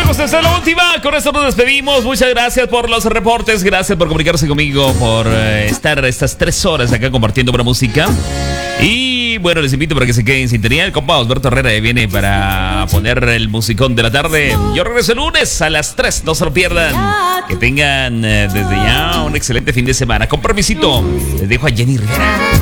Amigos, esta es la última. Con esto nos despedimos. Muchas gracias por los reportes. Gracias por comunicarse conmigo, por estar estas 3 horas acá compartiendo buena música. Y bueno, les invito para que se queden en sintonía. El compa Osberto Herrera viene para poner el musicón de la tarde. Yo regreso el lunes a las 3. No se lo pierdan. Que tengan desde ya un excelente fin de semana. Con permisito, les dejo a Jenny Rivera.